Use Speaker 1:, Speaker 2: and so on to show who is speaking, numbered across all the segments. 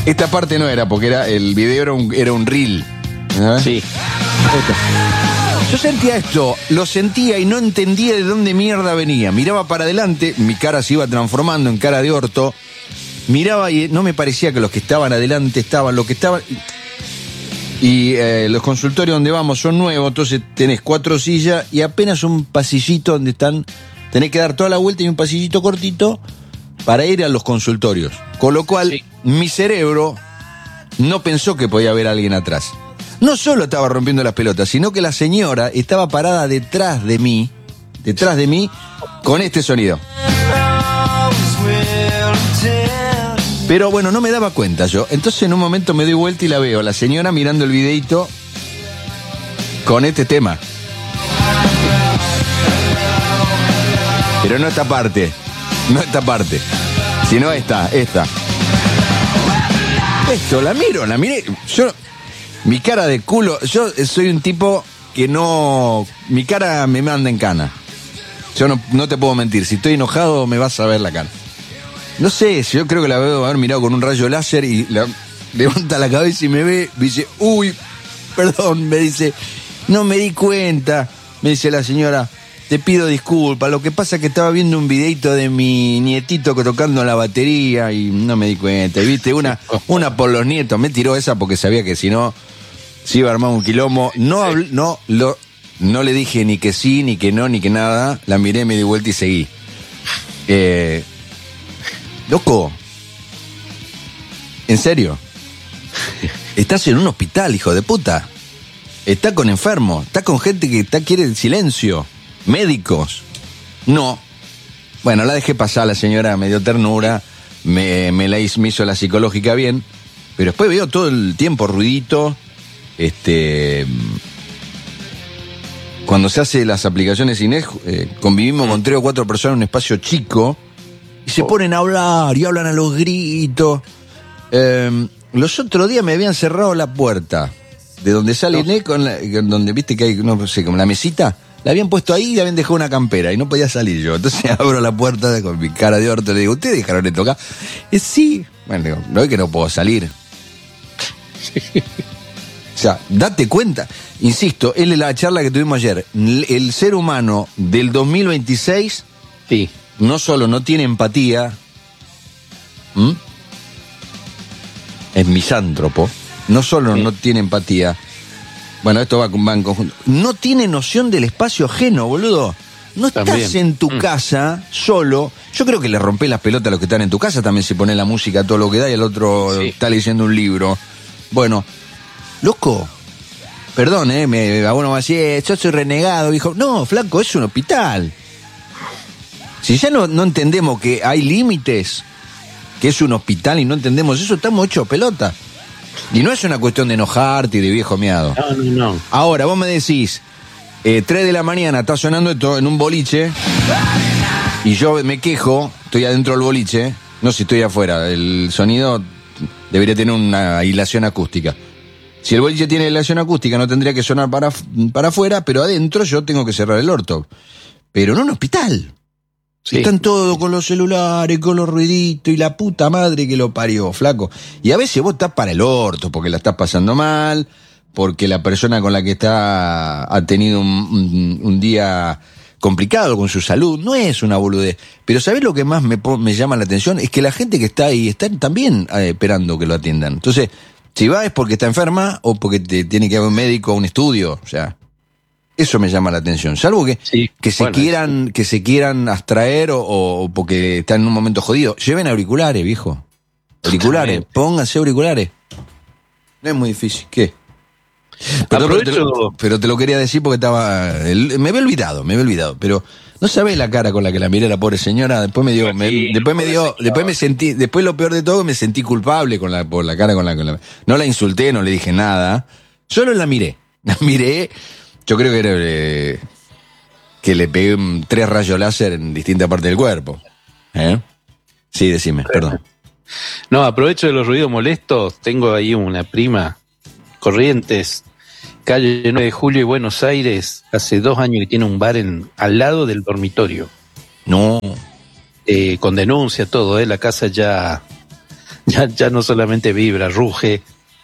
Speaker 1: Esta parte no era, porque el video era un reel. ¿Ah?
Speaker 2: Sí.
Speaker 1: Yo sentía esto, lo sentía y no entendía de dónde mierda venía. Miraba para adelante, mi cara se iba transformando en cara de orto. Miraba y no me parecía que los que estaban adelante estaban, los que estaban... Y los consultorios donde vamos son nuevos, entonces tenés 4 sillas y apenas un pasillito donde están... Tenés que dar toda la vuelta y un pasillito cortito para ir a los consultorios. Con lo cual, mi cerebro no pensó que podía haber alguien atrás. No solo estaba rompiendo las pelotas, sino que la señora estaba parada detrás de mí, con este sonido. Pero bueno, no me daba cuenta yo. Entonces en un momento me doy vuelta y la veo, la señora mirando el videito con este tema. Pero no esta parte, sino esta. Esto, la miré. Yo, mi cara de culo, yo soy un tipo que no... Mi cara me manda en cana. Yo no te puedo mentir, si estoy enojado me vas a ver la cara. No sé, yo creo que la veo haber mirado con un rayo láser y levanta la cabeza y me ve, me dice, uy, perdón, me dice, no me di cuenta, me dice la señora, te pido disculpas, lo que pasa es que estaba viendo un videito de mi nietito tocando la batería y no me di cuenta, y viste, una por los nietos, me tiró esa porque sabía que si no, se iba a armar un quilombo, no le dije ni que sí, ni que no, ni que nada, la miré, me di vuelta y seguí. Loco, ¿en serio? Estás en un hospital, hijo de puta. Estás con enfermos, estás con gente que quiere el silencio. Médicos. No. Bueno, la dejé pasar, la señora me dio ternura, me hizo la psicológica bien, pero después veo todo el tiempo ruidito. Cuando se hace las aplicaciones Inés, convivimos con 3 o 4 personas en un espacio chico. Y se ponen a hablar y hablan a los gritos. Los otros días me habían cerrado la puerta de donde sale Inés, donde viste que hay, no sé, como la mesita. La habían puesto ahí y le habían dejado una campera y no podía salir yo. Entonces abro la puerta con mi cara de orto y le digo, ¿ustedes dejaron de tocar? Sí. Bueno, digo, no es que no puedo salir. O sea, date cuenta. Insisto, es la charla que tuvimos ayer. El ser humano del 2026...
Speaker 2: Sí.
Speaker 1: No solo no tiene empatía, es misántropo, no solo no tiene empatía, bueno, esto va en conjunto, no tiene noción del espacio ajeno, boludo. No estás también en tu casa solo. Yo creo que le rompés las pelotas a los que están en tu casa también, si pones la música a todo lo que da y el otro está leyendo un libro. Bueno, loco, perdón, uno va a decir, yo soy renegado, dijo, no, flaco, es un hospital. Si ya no entendemos que hay límites, que es un hospital y no entendemos eso, estamos hechos pelota. Y no es una cuestión de enojarte y de viejo miado.
Speaker 2: No.
Speaker 1: Ahora, vos me decís, 3 de la mañana está sonando esto en un boliche, y yo me quejo, estoy adentro del boliche, no sé si estoy afuera, el sonido debería tener una aislación acústica. Si el boliche tiene aislación acústica no tendría que sonar para afuera, pero adentro yo tengo que cerrar el orto. Pero en un hospital. Sí. Están todos con los celulares, con los ruiditos y la puta madre que lo parió, flaco. Y a veces vos estás para el orto porque la estás pasando mal, porque la persona con la que está ha tenido un día complicado con su salud. No es una boludez. Pero ¿sabés lo que más me llama la atención? Es que la gente que está ahí está también esperando que lo atiendan. Entonces, si va es porque está enferma o porque tiene que ir a un médico a un estudio, o sea... Eso me llama la atención, salvo que se quieran abstraer o porque están en un momento jodido. Lleven auriculares, viejo. Auriculares, pónganse auriculares. No es muy difícil, ¿qué? Pero te lo quería decir porque me había olvidado, pero no sabés la cara con la que la miré la pobre señora, después después lo peor de todo me sentí culpable por la cara con la que no la insulté, no le dije nada, solo la miré. Yo creo que le pegué 3 rayos láser en distintas partes del cuerpo. Sí, decime, perdón.
Speaker 2: No, aprovecho de los ruidos molestos. Tengo ahí una prima, Corrientes, calle 9 de Julio y Buenos Aires, hace 2 años que tiene un bar al lado del dormitorio.
Speaker 1: No.
Speaker 2: Con denuncia, todo, la casa ya Ya no solamente vibra, ruge.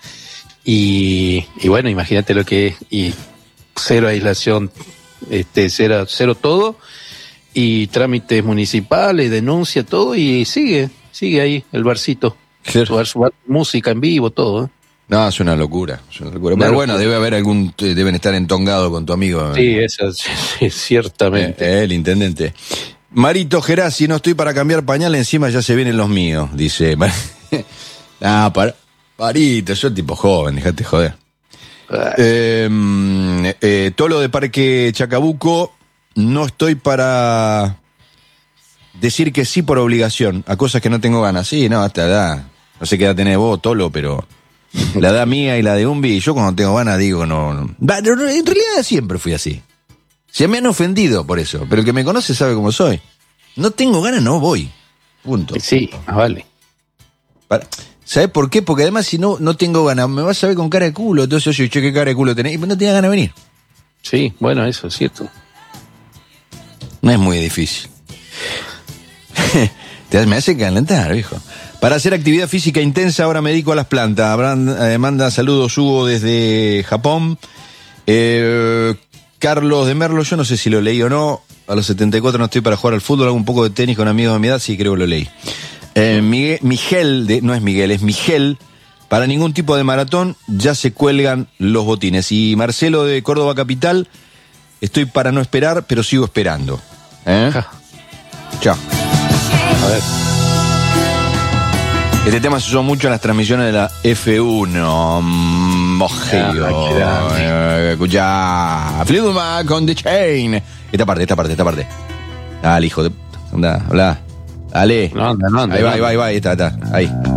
Speaker 2: Y bueno, imagínate lo que es. Y cero aislación, cero todo. Y trámites municipales, denuncia, todo. Y sigue ahí el barcito.
Speaker 1: Claro.
Speaker 2: Su música en vivo, todo.
Speaker 1: No, es una locura. Pero
Speaker 2: Claro,
Speaker 1: bueno, debe haber deben estar entongados con tu amigo.
Speaker 2: Sí, eso sí, ciertamente.
Speaker 1: El intendente. Marito Gerasi, no estoy para cambiar pañal, encima ya se vienen los míos, dice. Marito, yo tipo joven, dejate joder. Tolo de Parque Chacabuco, no estoy para decir que sí por obligación, a cosas que no tengo ganas. Sí, no, hasta edad. No sé qué edad tenés vos, Tolo, pero la edad mía y la de Umbi, yo cuando tengo ganas digo no. En realidad siempre fui así. Se me han ofendido por eso, pero el que me conoce sabe cómo soy. No tengo ganas, no voy. Punto.
Speaker 2: Sí, vale.
Speaker 1: ¿Sabes por qué? Porque además si no tengo ganas, me vas a ver con cara de culo. Entonces yo, che, ¿qué cara de culo tenés? Y no tenía ganas de venir.
Speaker 2: Sí, bueno, eso es cierto.
Speaker 1: No es muy difícil. Me hace calentar, viejo. Para hacer actividad física intensa, ahora me dedico a las plantas. Manda saludos Hugo desde Japón. Carlos de Merlo, yo no sé si lo leí o no. A los 74 no estoy para jugar al fútbol, hago un poco de tenis con amigos de mi edad, sí, creo que lo leí. Miguel, no es Miguel, es Miguel. Para ningún tipo de maratón ya se cuelgan los botines. Y Marcelo de Córdoba Capital, estoy para no esperar, pero sigo esperando. Chao.
Speaker 2: A ver.
Speaker 1: Este tema se usó mucho en las transmisiones de la F1. Mojillo. Escucha. Fluma con The Chain. Esta parte. Dale, hijo de... Anda, habla. Dale.
Speaker 2: No,
Speaker 1: ahí va. Ahí está. Ahí.